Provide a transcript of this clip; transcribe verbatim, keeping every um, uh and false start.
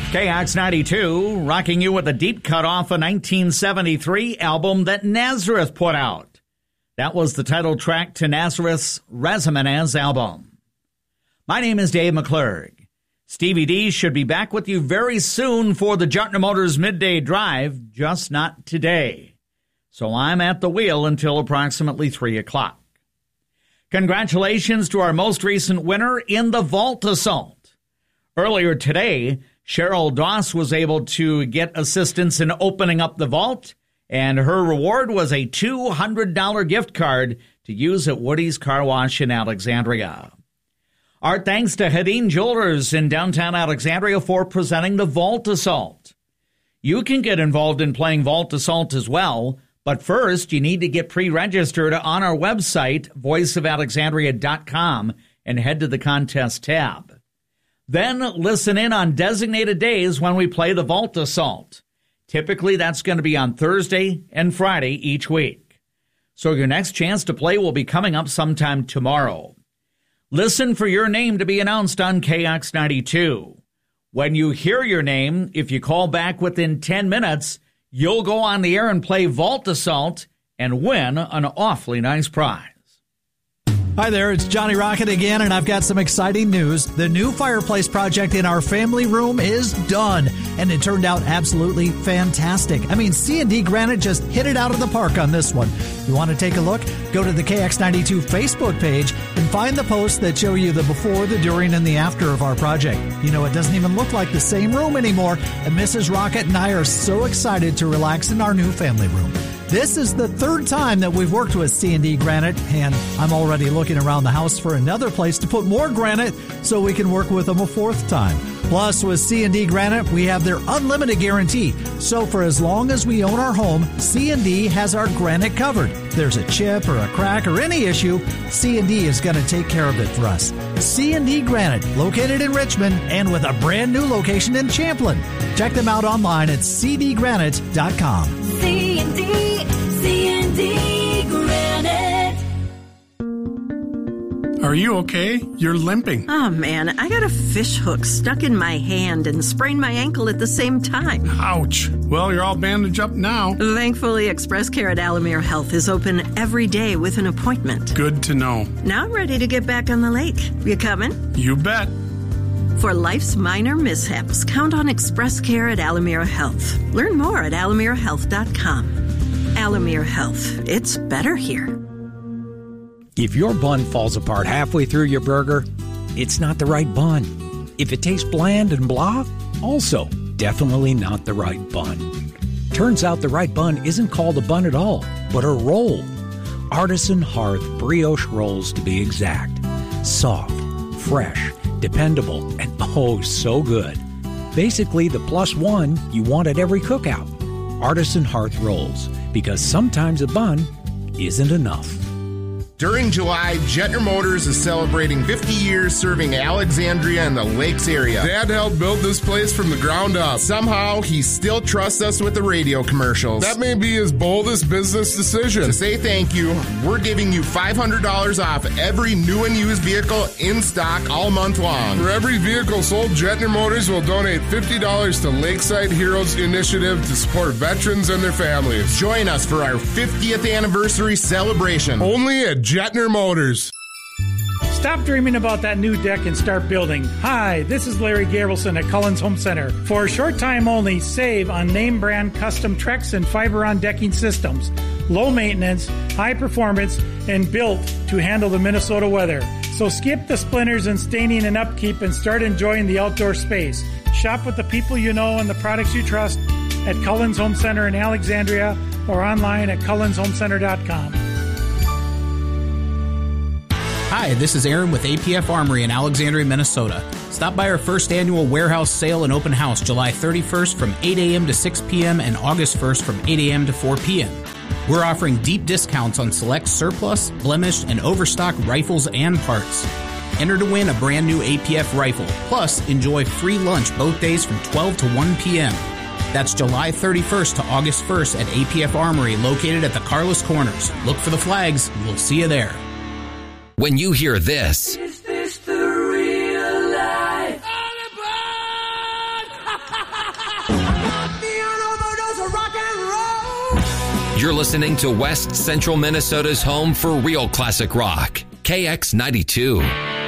K X ninety-two, rocking you with a deep cut off a nineteen seventy-three album that Nazareth put out. That was the title track to Nazareth's Resumenez album. My name is Dave McClurg. Stevie D should be back with you very soon for the Gentner Motors Midday Drive, just not today. So I'm at the wheel until approximately three o'clock. Congratulations to our most recent winner in the Vault Assault. Earlier today, Cheryl Doss was able to get assistance in opening up the vault, and her reward was a two hundred dollars gift card to use at Woody's Car Wash in Alexandria. Our thanks to Hedin Jewelers in downtown Alexandria for presenting the Vault Assault. You can get involved in playing Vault Assault as well, but first you need to get pre-registered on our website, voice of alexandria dot com, and head to the contest tab. Then listen in on designated days when we play the Vault Assault. Typically, that's going to be on Thursday and Friday each week. So your next chance to play will be coming up sometime tomorrow. Listen for your name to be announced on K X ninety-two. When you hear your name, if you call back within ten minutes, you'll go on the air and play Vault Assault and win an awfully nice prize. Hi there, it's Johnny Rocket again, and I've got some exciting news. The new fireplace project in our family room is done, and it turned out absolutely fantastic. I mean, C and D Granite just hit it out of the park on this one. You want to take a look? Go to the K X ninety-two Facebook page and find the posts that show you the before, the during, and the after of our project. You know, it doesn't even look like the same room anymore, and Missus Rocket and I are so excited to relax in our new family room. This is the third time that we've worked with C and D Granite, and I'm already looking around the house for another place to put more granite so we can work with them a fourth time. Plus, with C and D Granite, we have their unlimited guarantee. So for as long as we own our home, C and D has our granite covered. If there's a chip or a crack or any issue, C and D is going to take care of it for us. C and D Granite, located in Richmond and with a brand new location in Champlin. Check them out online at c d granite dot com. C and D, C and D Granite. Are you okay? You're limping. Oh, man, I got a fish hook stuck in my hand and sprained my ankle at the same time. Ouch. Well, you're all bandaged up now. Thankfully, Express Care at Alamere Health is open every day with an appointment. Good to know. Now I'm ready to get back on the lake. You coming? You bet. For life's minor mishaps, count on Express Care at Alamere Health. Learn more at alamere health dot com. Alamere Health. It's better here. If your bun falls apart halfway through your burger, it's not the right bun. If it tastes bland and blah, also definitely not the right bun. Turns out the right bun isn't called a bun at all, but a roll. Artisan Hearth brioche rolls, to be exact. Soft, fresh, dependable, and oh, so good. Basically the plus one you want at every cookout. Artisan Hearth rolls, because sometimes a bun isn't enough. During July, Gentner Motors is celebrating fifty years serving Alexandria and the Lakes area. Dad helped build this place from the ground up. Somehow, he still trusts us with the radio commercials. That may be his boldest business decision. To say thank you, we're giving you five hundred dollars off every new and used vehicle in stock all month long. For every vehicle sold, Gentner Motors will donate fifty dollars to Lakeside Heroes Initiative to support veterans and their families. Join us for our fiftieth anniversary celebration. Only at Gentner Motors. Stop dreaming about that new deck and start building. Hi, this is Larry Gabrielson at Cullen's Home Center. For a short time only, save on name brand custom Trex and Fiberon decking systems. Low maintenance, high performance, and built to handle the Minnesota weather. So skip the splinters and staining and upkeep and start enjoying the outdoor space. Shop with the people you know and the products you trust at Cullen's Home Center in Alexandria or online at cullens home center dot com. Hi, this is Aaron with A P F Armory in Alexandria, Minnesota. Stop by our first annual warehouse sale and open house July thirty-first from eight a.m. to six p.m. and August first from eight a.m. to four p.m. We're offering deep discounts on select surplus, blemished, and overstock rifles and parts. Enter to win a brand new A P F rifle, plus enjoy free lunch both days from twelve to one p.m. That's July thirty-first to August first at A P F Armory, located at the Carlos Corners. Look for the flags. We'll see you there. When you hear this, Is this the real life? You're listening to West Central Minnesota's home for real classic rock, K X ninety-two.